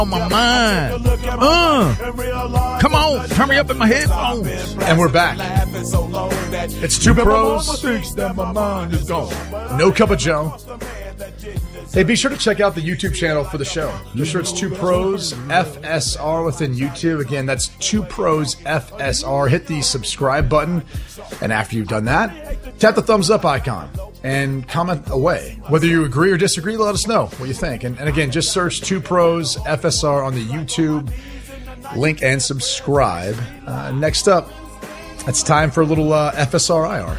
on my mind. Come on, turn me up in my headphones. And we're back. It's Two Pros. No Cup of Joe. Hey, be sure to check out the YouTube channel for the show. Just sure it's Two Pros FSR within YouTube. Again, that's Two Pros FSR. Hit the subscribe button. And after you've done that, tap the thumbs up icon and comment away. Whether you agree or disagree, let us know what you think. And again, just search Two Pros FSR on the YouTube link and subscribe. Next up, it's time for a little FSR IR.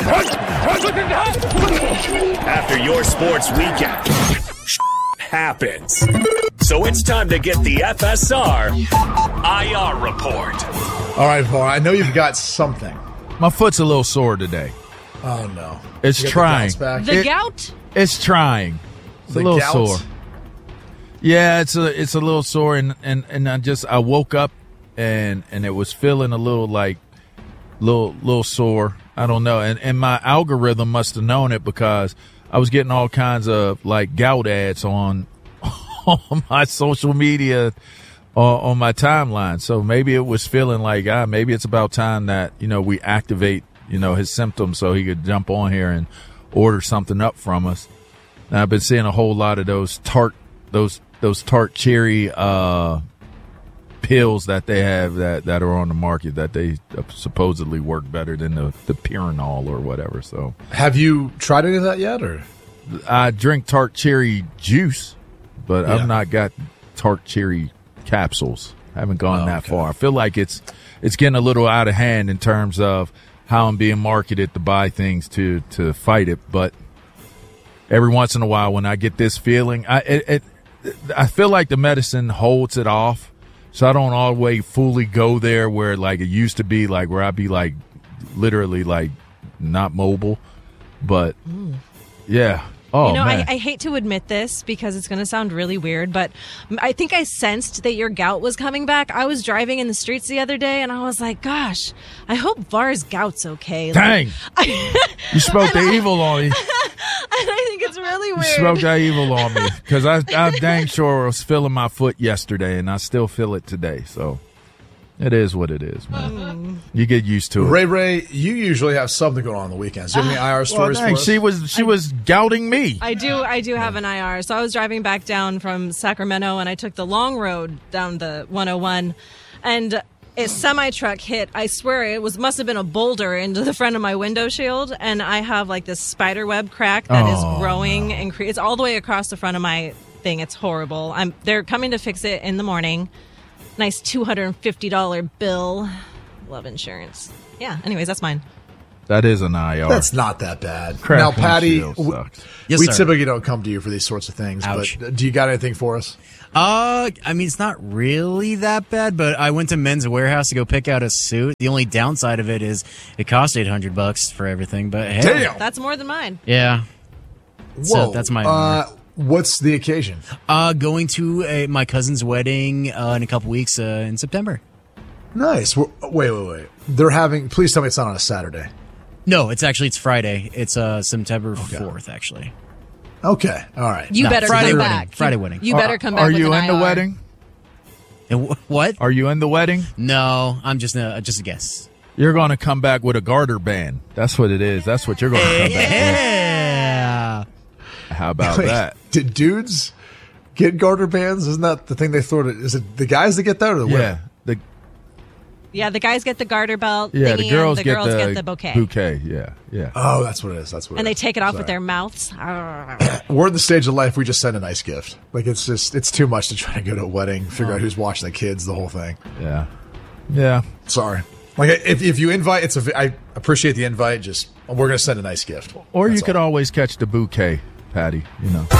After your sports weekend, happens. So it's time to get the FSR IR report. All right, Paul, I know you've got something. My foot's a little sore today. Oh, no. It's trying. The gout? It's trying. It's a little sore. Yeah, it's a little sore, and I woke up and it was feeling a little sore. I don't know, and my algorithm must have known it because I was getting all kinds of like gout ads on my social media, on my timeline. So maybe it was feeling like maybe it's about time that we activate his symptoms so he could jump on here and order something up from us. And I've been seeing a whole lot of those tart cherry pills that they have that are on the market that they supposedly work better than the Pyranol or whatever. So, have you tried any of that yet? Or I drink tart cherry juice, but I've not got tart cherry capsules. I haven't gone that far. I feel like it's getting a little out of hand in terms of how I'm being marketed to buy things to fight it. But every once in a while, when I get this feeling, I feel like the medicine holds it off. So I don't always fully go there where like it used to be, like where I'd be like literally like not mobile. But yeah. Oh, man. I hate to admit this because it's going to sound really weird, but I think I sensed that your gout was coming back. I was driving in the streets the other day, and I was like, gosh, I hope Var's gout's okay. Dang. You spoke the evil on me. And I think it's really weird. You spoke that evil on me because I dang sure was feeling my foot yesterday, and I still feel it today. So it is what it is, man. You get used to it. Ray, you usually have something going on the weekends. Do you have any IR stories for us? She was gouting me. I do have an IR. So I was driving back down from Sacramento, and I took the long road down the 101, and a semi-truck hit. I swear it must have been a boulder into the front of my window shield, and I have like this spider web crack that is growing and it's all the way across the front of my thing. It's horrible. They're coming to fix it in the morning. Nice $250 bill. Love insurance. Yeah, anyways, that's mine. That is an IR. That's not that bad. Crap, now, Patty, Yes, we sir. typically don't come to you for these sorts of things, Ouch. but do you got anything for us? I mean, it's not really that bad, but I went to Men's Warehouse to go pick out a suit. The only downside of it is it cost $800 for everything, but hey. Damn! That's more than mine. Yeah. Whoa. So that's my what's the occasion? Going to my cousin's wedding in a couple weeks in September. Nice. Wait. They're having. Please tell me it's not on a Saturday. No, it's Friday. It's September 4th, actually. Okay. All right. You better Friday come wedding. back. Friday wedding. You better come back. Are with you an in the IR. wedding? What? Are you in the wedding? No, I'm just a guest. You're going to come back with a garter band. That's what it is. That's what you're going to come back Yeah. with. How about that? Did dudes get garter bands? Isn't that the thing they throw? Is it the guys that get that or the women? Yeah, the guys get the garter belt. Yeah, thingy, the girls, and the girls get the bouquet. Bouquet, yeah. Oh, that's what it is. And they take it off with their mouths. We're in the stage of life we just send a nice gift. Like it's too much to try to go to a wedding, figure out who's watching the kids, the whole thing. Yeah. Sorry. Like if you invite, I appreciate the invite. Just we're gonna send a nice gift. Or you could always catch the bouquet, Patty. You know.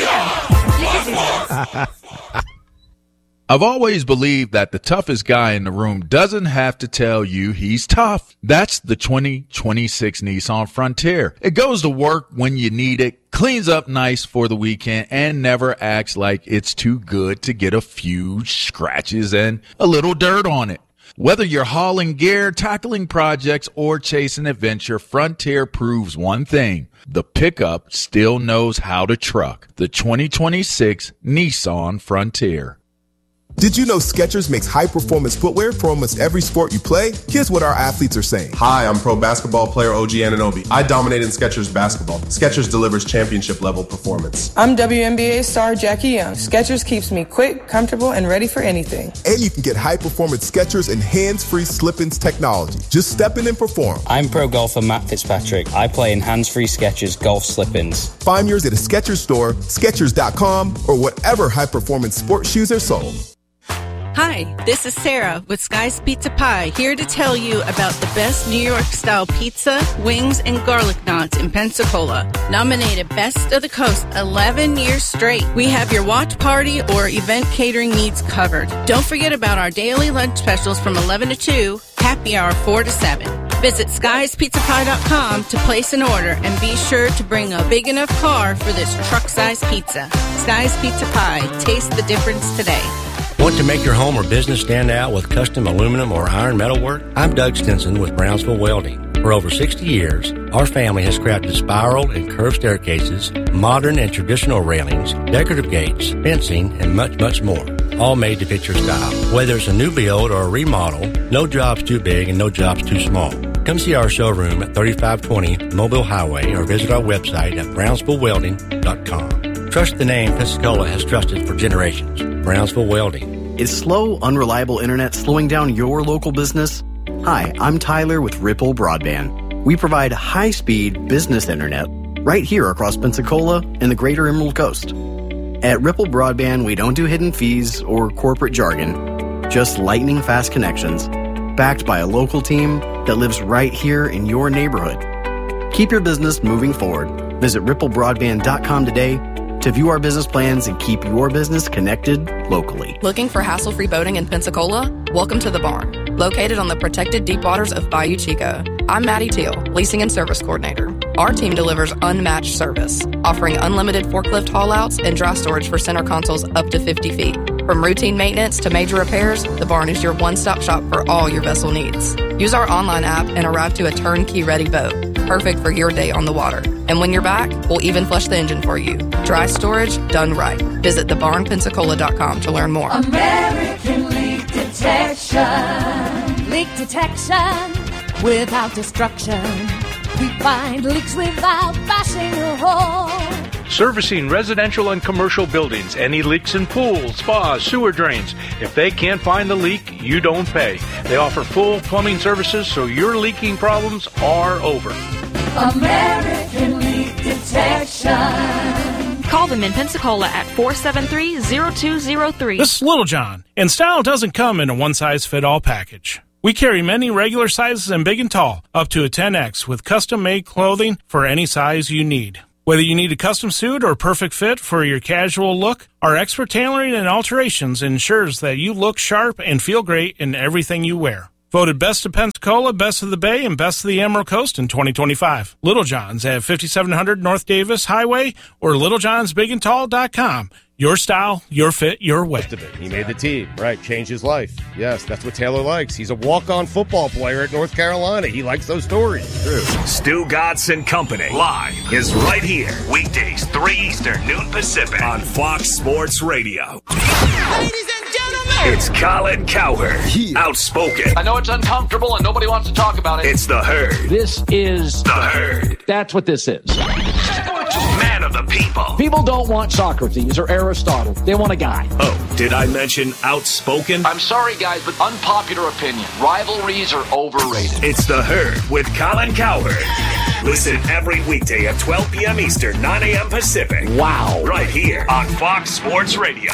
I've always believed that the toughest guy in the room doesn't have to tell you he's tough. That's the 2026 Nissan Frontier. It goes to work when you need it, cleans up nice for the weekend, and never acts like it's too good to get a few scratches and a little dirt on it. Whether you're hauling gear, tackling projects, or chasing adventure, Frontier proves one thing. The pickup still knows how to truck. The 2026 Nissan Frontier. Did you know Skechers makes high-performance footwear for almost every sport you play? Here's what our athletes are saying. Hi, I'm pro basketball player OG Anunoby. I dominate in Skechers basketball. Skechers delivers championship-level performance. I'm WNBA star Jackie Young. Skechers keeps me quick, comfortable, and ready for anything. And you can get high-performance Skechers and hands-free slip-ins technology. Just step in and perform. I'm pro golfer Matt Fitzpatrick. I play in hands-free Skechers golf slip-ins. Find yours at a Skechers store, Skechers.com, or whatever high-performance sports shoes are sold. Hi, this is Sarah with Sky's Pizza Pie, here to tell you about the best New York-style pizza, wings, and garlic knots in Pensacola. Nominated Best of the Coast 11 years straight. We have your watch party or event catering needs covered. Don't forget about our daily lunch specials from 11 to 2, happy hour 4 to 7. Visit skiespizzapie.com to place an order and be sure to bring a big enough car for this truck-sized pizza. Sky's Pizza Pie. Taste the difference today. Want to make your home or business stand out with custom aluminum or iron metal work? I'm Doug Stinson with Brownsville Welding. For over 60 years, our family has crafted spiral and curved staircases, modern and traditional railings, decorative gates, fencing, and much, much more. All made to fit your style. Whether it's a new build or a remodel, no job's too big and no job's too small. Come see our showroom at 3520 Mobile Highway or visit our website at brownsvillewelding.com. Trust the name Pensacola has trusted for generations. Brownsville Welding. Is slow, unreliable internet slowing down your local business? Hi, I'm Tyler with Ripple Broadband. We provide high-speed business internet right here across Pensacola and the greater Emerald Coast. At Ripple Broadband, we don't do hidden fees or corporate jargon, just lightning-fast connections, backed by a local team that lives right here in your neighborhood. Keep your business moving forward. Visit ripplebroadband.com today to view our business plans and keep your business connected locally. Looking for hassle-free boating in Pensacola? Welcome to The Barn, located on the protected deep waters of Bayou Chico. I'm Maddie Teal, Leasing and Service Coordinator. Our team delivers unmatched service, offering unlimited forklift haul-outs and dry storage for center consoles up to 50 feet. From routine maintenance to major repairs, The Barn is your one-stop shop for all your vessel needs. Use our online app and arrive to a turnkey-ready boat, perfect for your day on the water. And when you're back, we'll even flush the engine for you. Dry storage done right. Visit thebarnpensacola.com to learn more. American Leak Detection. Leak detection without destruction. We find leaks without bashing a hole. Servicing residential and commercial buildings. Any leaks in pools, spas, sewer drains. If they can't find the leak, you don't pay. They offer full plumbing services, so your leaking problems are over. American Leak Detection. Call them in Pensacola at 473-0203. This is Little John, and style doesn't come in a one-size-fit-all package. We carry many regular sizes and big and tall, up to a 10X, with custom-made clothing for any size you need. Whether you need a custom suit or a perfect fit for your casual look, our expert tailoring and alterations ensures that you look sharp and feel great in everything you wear. Voted Best of Pensacola, Best of the Bay, and Best of the Emerald Coast in 2025. Little John's at 5700 North Davis Highway or littlejohnsbigandtall.com. Your style, your fit, your way. He made the team, right? Changed his life. Yes, that's what Taylor likes. He's a walk-on football player at North Carolina. He likes those stories. True. Stu Godson Company live is right here. Weekdays, 3 Eastern, noon Pacific on Fox Sports Radio. Ladies and gentlemen, it's Colin Cowherd. Outspoken. I know it's uncomfortable and nobody wants to talk about it. It's the Herd. This is the Herd. That's what this is. Man of the people. People don't want Socrates or Aristotle. They want a guy. Oh, did I mention outspoken? I'm sorry, guys, but unpopular opinion. Rivalries are overrated. It's the Herd with Colin Cowherd. Listen every weekday at 12 p.m. Eastern, 9 a.m. Pacific. Wow. Right here on Fox Sports Radio.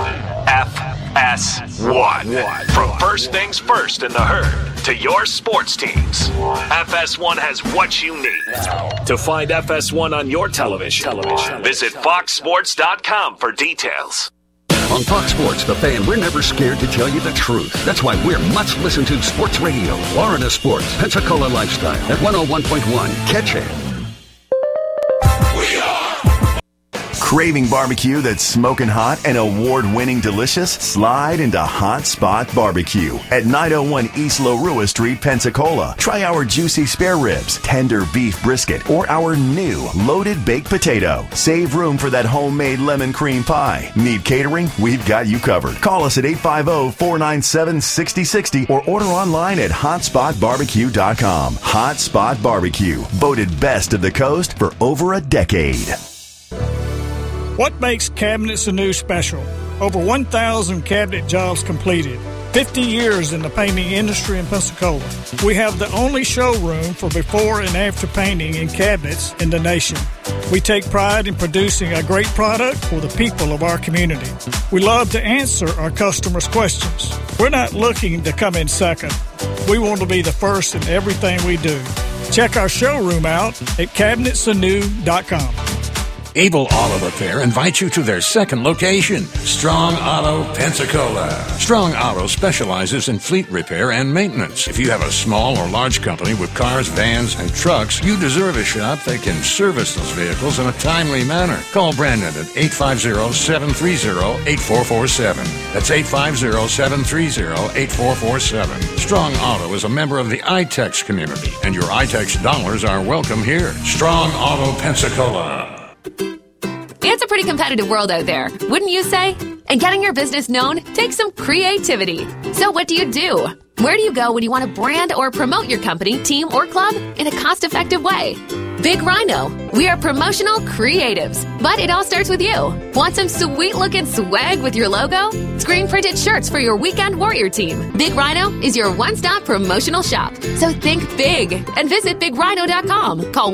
FS1. From first things first in the Herd to your sports teams. FS1 has what you need. To find FS1 on your television, visit foxsports.com for details. On Fox Sports, The Fan, we're never scared to tell you the truth. That's why we're much listened to sports radio. Florida Sports, Pensacola Lifestyle at 101.1. Catch it. Craving barbecue that's smoking hot and award-winning delicious? Slide into Hot Spot Barbecue at 901 East Larua Street, Pensacola. Try our juicy spare ribs, tender beef brisket, or our new loaded baked potato. Save room for that homemade lemon cream pie. Need catering? We've got you covered. Call us at 850-497-6060 or order online at hotspotbarbecue.com. Hot Spot Barbecue, voted best of the coast for over a decade. What makes Cabinets Anew special? Over 1,000 cabinet jobs completed. 50 years in the painting industry in Pensacola. We have the only showroom for before and after painting in cabinets in the nation. We take pride in producing a great product for the people of our community. We love to answer our customers' questions. We're not looking to come in second. We want to be the first in everything we do. Check our showroom out at cabinetsanew.com. Able Auto Repair invites you to their second location, Strong Auto, Pensacola. Strong Auto specializes in fleet repair and maintenance. If you have a small or large company with cars, vans, and trucks, you deserve a shop that can service those vehicles in a timely manner. Call Brandon at 850-730-8447. That's 850-730-8447. Strong Auto is a member of the iTex community, and your iTex dollars are welcome here. Strong Auto, Pensacola. It's a pretty competitive world out there, wouldn't you say? And getting your business known takes some creativity. So what do you do? Where do you go when you want to brand or promote your company, team, or club in a cost-effective way? Big Rhino. We are promotional creatives, but it all starts with you. Want some sweet-looking swag with your logo? Screen-printed shirts for your weekend warrior team. Big Rhino is your one-stop promotional shop. So think big and visit BigRhino.com. Call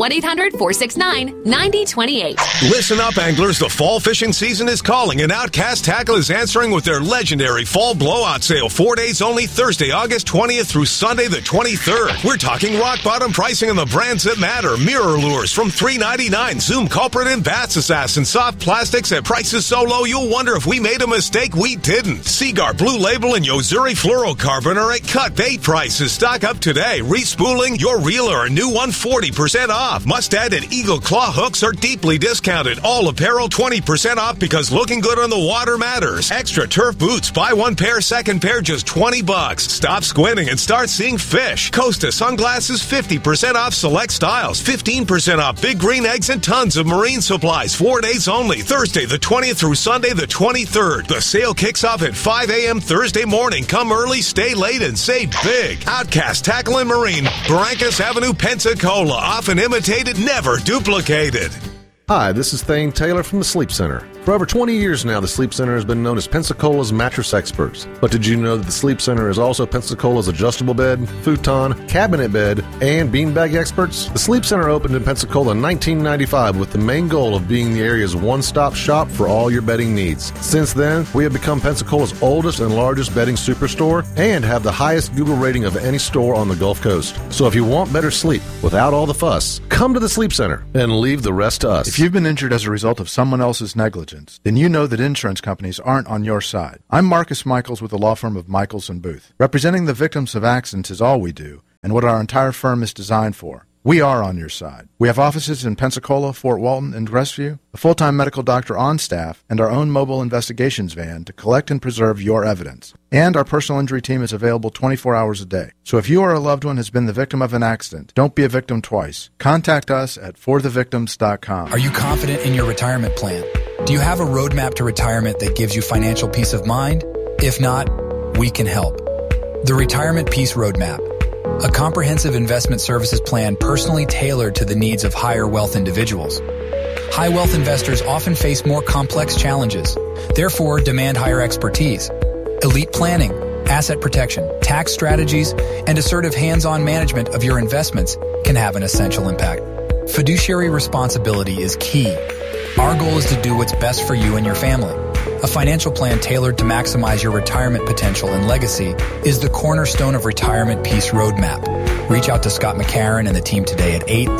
1-800-469-9028. Listen up, anglers. The fall fishing season is calling, and Outcast Tackle is answering with their legendary fall blowout sale. 4 days only, Thursday, August 20th through Sunday the 23rd. We're talking rock bottom pricing on the brands that matter. Mirror lures from $3.99. Zoom Culprit and Bass Assassin. Soft plastics at prices so low you'll wonder if we made a mistake. We didn't. Seaguar, Blue Label, and Yozuri Fluorocarbon are at cut bait prices. Stock up today. Respooling your reeler, a new one 40% off. Mustad and Eagle Claw hooks are deeply discounted. All apparel 20% off because looking good on the water matters. Extra turf boots. Buy one pair, second pair just $20. Stop squinting and start seeing fish. Costa sunglasses 50% off select styles. 15% off Big Green Eggs and tons of marine supplies. 4 days only. Thursday the 20th through Sunday the 23rd. The sale kicks off at 5 a.m. Thursday morning. Come early, stay late, and save big. Outcast Tackle and Marine. Barrancas Avenue, Pensacola. Often imitated, never duplicated. Hi, this is Thane Taylor from the Sleep Center. For over 20 years now, the Sleep Center has been known as Pensacola's mattress experts. But did you know that the Sleep Center is also Pensacola's adjustable bed, futon, cabinet bed, and beanbag experts? The Sleep Center opened in Pensacola in 1995 with the main goal of being the area's one-stop shop for all your bedding needs. Since then, we have become Pensacola's oldest and largest bedding superstore and have the highest Google rating of any store on the Gulf Coast. So if you want better sleep without all the fuss, come to the Sleep Center and leave the rest to us. If you've been injured as a result of someone else's negligence, then you know that insurance companies aren't on your side. I'm Marcus Michaels with the law firm of Michaels & Booth. Representing the victims of accidents is all we do, and what our entire firm is designed for. We are on your side. We have offices in Pensacola, Fort Walton, and Crestview, a full-time medical doctor on staff, and our own mobile investigations van to collect and preserve your evidence. And our personal injury team is available 24 hours a day. So if you or a loved one has been the victim of an accident, don't be a victim twice. Contact us at forthevictims.com. Are you confident in your retirement plan? Do you have a roadmap to retirement that gives you financial peace of mind? If not, we can help. The Retirement Peace Roadmap. A comprehensive investment services plan personally tailored to the needs of higher wealth individuals. High wealth investors often face more complex challenges, therefore demand higher expertise. Elite planning, asset protection, tax strategies, and assertive hands-on management of your investments can have an essential impact. Fiduciary responsibility is key. Our goal is to do what's best for you and your family. A financial plan tailored to maximize your retirement potential and legacy is the cornerstone of Retirement Peace Roadmap. Reach out to Scott McCarron and the team today at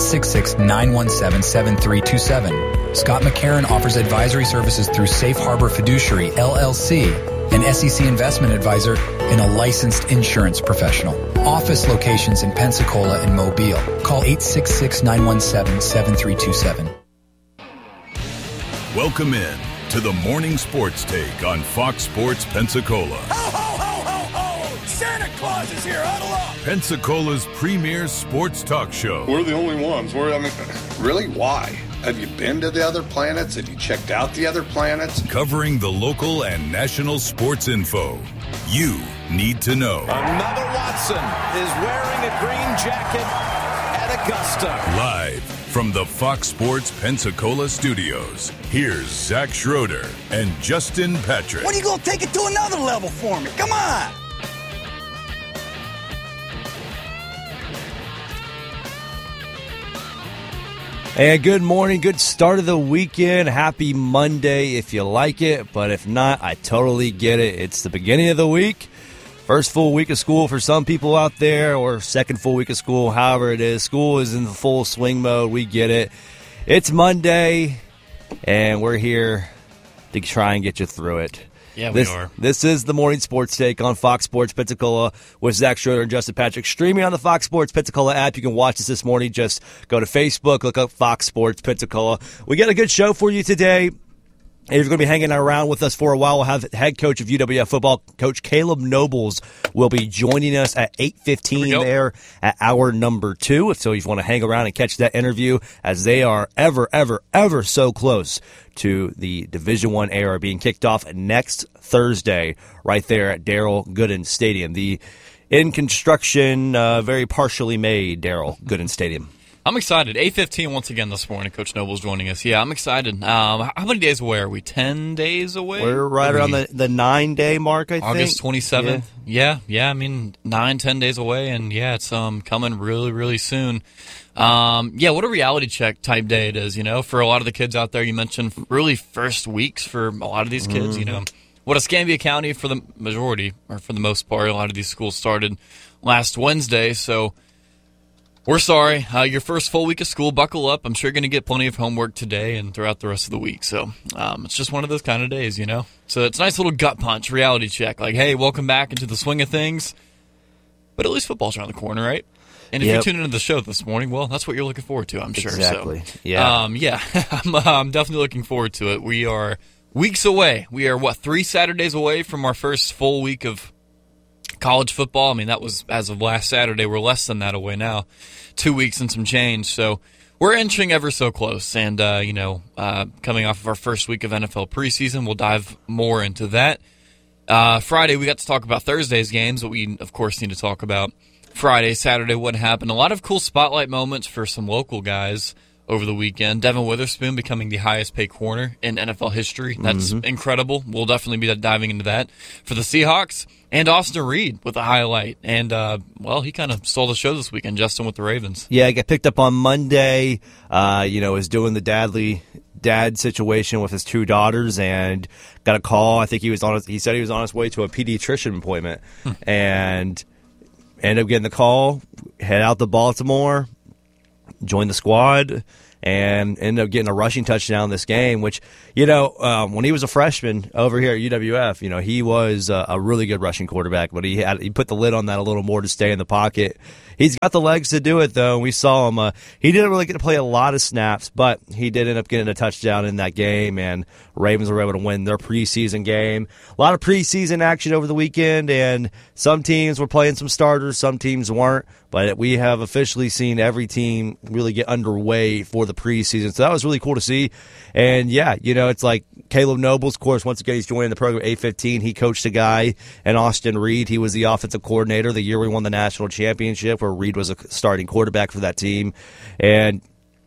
866-917-7327. Scott McCarron offers advisory services through Safe Harbor Fiduciary, LLC, an SEC investment advisor and a licensed insurance professional. Office locations in Pensacola and Mobile. Call 866-917-7327. Welcome in to the Morning Sports Take on Fox Sports Pensacola. Ho, ho, ho, ho, ho! Santa Claus is here, huddle up! Pensacola's premier sports talk show. We're the only ones. Really? Why? Have you been to the other planets? Have you checked out the other planets? Covering the local and national sports info you need to know. Another Watson is wearing a green jacket at Augusta. Live from the Fox Sports Pensacola studios, here's Zach Schroeder and Justin Patrick. When are you going to take it to another level for me? Come on! And good morning, good start of the weekend. Happy Monday if you like it, but if not, I totally get it. It's the beginning of the week. First full week of school for some people out there, or second full week of school, however it is. School is in the full swing mode. We get it. It's Monday, and we're here to try and get you through it. Yeah, we are. This is the Morning Sports Take on Fox Sports Pensacola with Zach Schroeder and Justin Patrick. Streaming on the Fox Sports Pensacola app. You can watch us this morning. Just go to Facebook, look up Fox Sports Pensacola. We got a good show for you today. If you're going to be hanging around with us for a while, we'll have head coach of UWF football, Coach Caleb Nobles, will be joining us at 8:15 there at hour number 2. So if you want to hang around and catch that interview, as they are ever so close to the Division I era being kicked off next Thursday right there at Darrell Gooden Stadium. The in construction, very partially made Darrell Gooden Stadium. I'm excited. 8:15 once again this morning. Coach Noble's joining us. Yeah, I'm excited. How many days away are we? 10 days away? We're right around the 9-day mark, I think. August 27th. Yeah. I mean, 9-10 days away, and yeah, it's coming really soon. What a reality check type day it is. For a lot of the kids out there, you mentioned really first weeks for a lot of these kids. What Escambia County for the majority, or for the most part, a lot of these schools started last Wednesday, so. We're sorry. Your first full week of school, buckle up. I'm sure you're going to get plenty of homework today and throughout the rest of the week. So it's just one of those kind of days, So it's a nice little gut punch, reality check. Like, hey, welcome back into the swing of things. But at least football's around the corner, right? And if you tune into the show this morning, well, that's what you're looking forward to, I'm sure. Exactly. So, I'm definitely looking forward to it. We are weeks away. We are, 3 Saturdays away from our first full week of college football. I mean, that was as of last Saturday. We're less than that away now. 2 weeks and some change. So we're inching ever so close. And, coming off of our first week of NFL preseason, we'll dive more into that. Friday, we got to talk about Thursday's games, but we, of course, need to talk about Friday, Saturday, what happened. A lot of cool spotlight moments for some local guys over the weekend. Devin Witherspoon becoming the highest paid corner in NFL history. That's incredible. We'll definitely be diving into that for the Seahawks. And Austin Reed with a highlight. And, he kind of stole the show this weekend, Justin, with the Ravens. Yeah, I got picked up on Monday, was doing the dad situation with his 2 daughters and got a call. I think he said he was on his way to a pediatrician appointment and ended up getting the call, head out to Baltimore, joined the squad, and ended up getting a rushing touchdown this game, which, when he was a freshman over here at UWF, he was a really good rushing quarterback, but he put the lid on that a little more to stay in the pocket. He's got the legs to do it, though. We saw him. He didn't really get to play a lot of snaps, but he did end up getting a touchdown in that game, and Ravens were able to win their preseason game. A lot of preseason action over the weekend, and some teams were playing some starters, some teams weren't, but we have officially seen every team really get underway for the preseason, so that was really cool to see. And, it's like Caleb Nobles, of course, once again, he's joining the program at 8:15. He coached a guy, and Austin Reed, he was the offensive coordinator the year we won the national championship, where Reed was a starting quarterback for that team. And,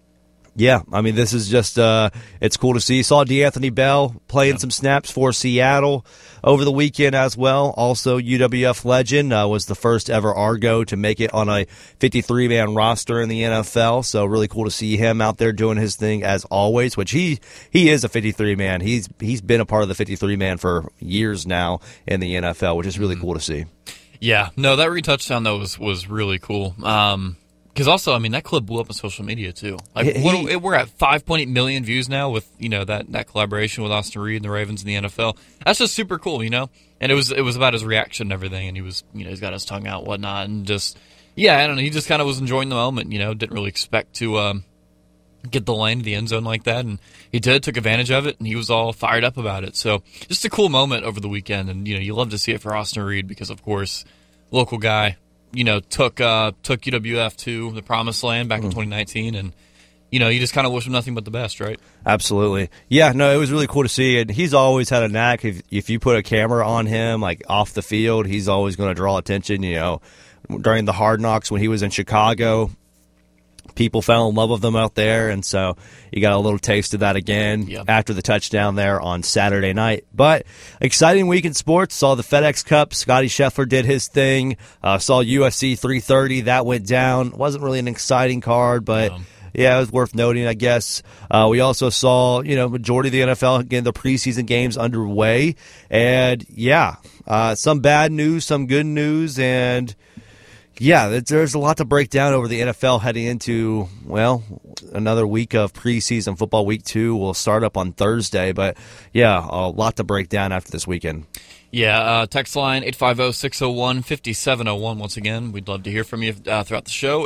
this is just it's cool to see. Saw DeAnthony Bell playing some snaps for Seattle over the weekend as well. Also, UWF legend, was the first ever Argo to make it on a 53-man roster in the NFL. So really cool to see him out there doing his thing as always, which he is a 53-man. He's been a part of the 53-man for years now in the NFL, which is really cool to see. Yeah, no, that retouchdown, though, was really cool. Because also, that clip blew up on social media, too. We're at 5.8 million views now with, that collaboration with Austin Reed and the Ravens and the NFL. That's just super cool, And it was about his reaction and everything, and he was, he's got his tongue out and whatnot, and just, I don't know, he just kind of was enjoying the moment, didn't really expect to get the lane to the end zone like that, and he took advantage of it, and he was all fired up about it. So just a cool moment over the weekend, and you love to see it for Austin Reed because, of course, local guy, took UWF to the promised land back in 2019, and you just kind of wish him nothing but the best, right? Absolutely. Yeah, no, it was really cool to see. And he's always had a knack. If you put a camera on him, like off the field, he's always going to draw attention. During the Hard Knocks when he was in Chicago, people fell in love with him out there. And so you got a little taste of that again after the touchdown there on Saturday night. But exciting week in sports. Saw the FedEx Cup. Scotty Scheffler did his thing. Saw UFC 330. That went down. Wasn't really an exciting card, but... Yeah, it was worth noting, I guess. We also saw, majority of the NFL getting the preseason games underway. And, some bad news, some good news. And, there's a lot to break down over the NFL heading into, another week of preseason football. Week 2 will start up on Thursday. But, a lot to break down after this weekend. Yeah, text line 850-601-5701. Once again, we'd love to hear from you throughout the show.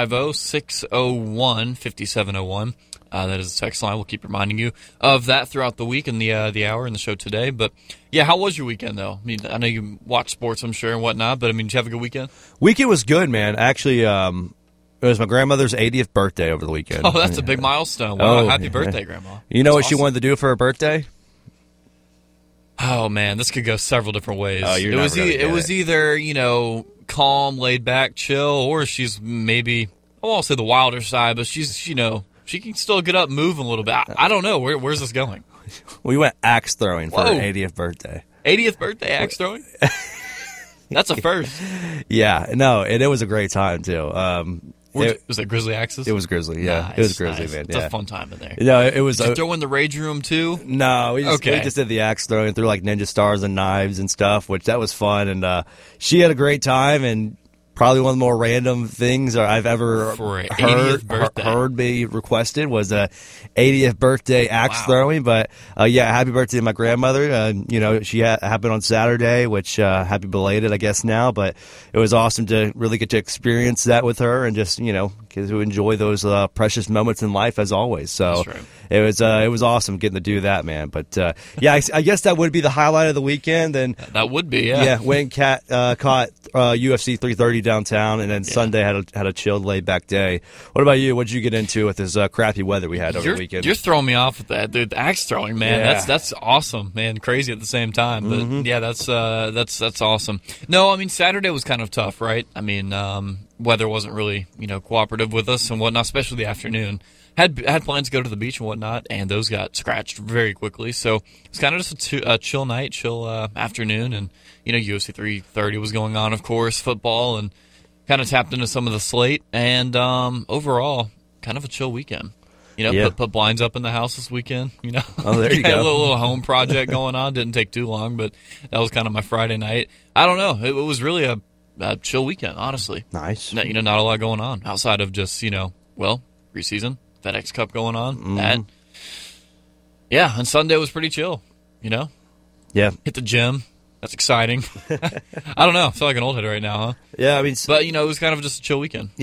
850-601-5701. That is the text line. We'll keep reminding you of that throughout the week and the hour in the show today. But, how was your weekend, though? I mean, I know you watch sports, I'm sure, and whatnot, but, did you have a good weekend? Weekend was good, man. Actually, it was my grandmother's 80th birthday over the weekend. Oh, that's a big milestone. Wow, happy birthday, Grandma. You know what she wanted to do for her birthday? Oh, man, this could go several different ways. Oh, it was either, calm, laid back, chill, or she's maybe, I won't say the wilder side, but she's, she can still get up and move a little bit. I don't know. Where's this going? We went axe throwing for her 80th birthday. 80th birthday axe throwing? That's a first. Yeah, no, and it was a great time, too. Was it Grizzly Axes? It was Grizzly, yeah. Nice, it was Grizzly, man. It's a fun time in there. No, it was. Did you throw in the Rage Room, too? No, we just did the axe throwing through, like, ninja stars and knives and stuff, which that was fun. And she had a great time, and probably one of the more random things I've ever heard be requested was a 80th birthday axe throwing. But, happy birthday to my grandmother. She happened on Saturday, which happy belated, I guess, now. But it was awesome to really get to experience that with her and just, to enjoy those precious moments in life as always. So it was awesome getting to do that, man. But, I guess that would be the highlight of the weekend. And that would be, yeah. Yeah, went and caught UFC 330 downtown, and then Sunday had a chilled, laid-back day. What about you? What did you get into with this crappy weather we had over the weekend? You're throwing me off with that, dude. The axe throwing, man. Yeah. That's awesome, man. Crazy at the same time, but that's awesome. No, Saturday was kind of tough, right? Weather wasn't really cooperative with us and whatnot, especially the afternoon. Had plans to go to the beach and whatnot, and those got scratched very quickly. So it's kind of just a chill night, chill afternoon, and UFC 330 was going on, of course, football, and kind of tapped into some of the slate, and overall, kind of a chill weekend. Put blinds up in the house this weekend. Oh, there you go. A little home project going on. Didn't take too long, but that was kind of my Friday night. I don't know. It was really a chill weekend, honestly. Nice. Not a lot going on outside of just preseason. FedEx Cup going on. That. Yeah, and Sunday was pretty chill, Yeah. Hit the gym. That's exciting. I don't know. I feel like an old head right now, huh? Yeah, but, it was kind of just a chill weekend.